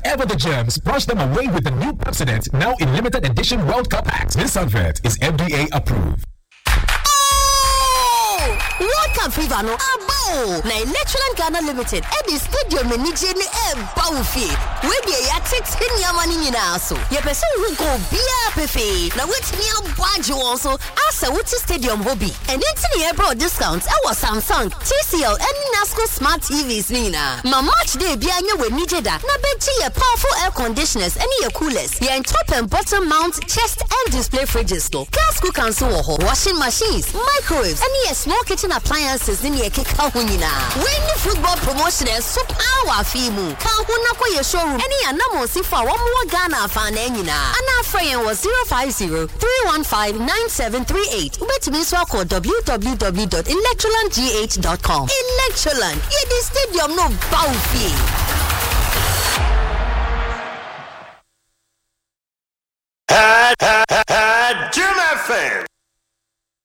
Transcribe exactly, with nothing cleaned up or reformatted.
Whatever the germs, brush them away with the new Pepsodent, now in limited edition World Cup packs. This advert is F D A approved. World Cup fever no abo na Electroland Ghana Limited e di stadium ni je ni e bawfi we dey ya six nyama ni nyina so ye pese hu go bia pefe na wetini abage won so asa wuti stadium hobby and intini e bro discounts e was Samsung, T C L and Nasco smart T Vs ni na ma match day bia nya we ni jeda na bechi ye powerful air conditioners and ye coolers ye top and bottom mount chest and display fridges to gas cookers wo ho washing machines microwaves and ye small kitchen appliances in your kika hunina. When the football promotion is so power fimu. Kahuna ko ye showroom. Any anamo si for one more Ghana fan enina. And our friend was zero five zero three one five nine seven three eight. Bet me so call w w w dot electroland g h dot com. Electroland. Ye the stadium no bawfi. Had had had Jim F M.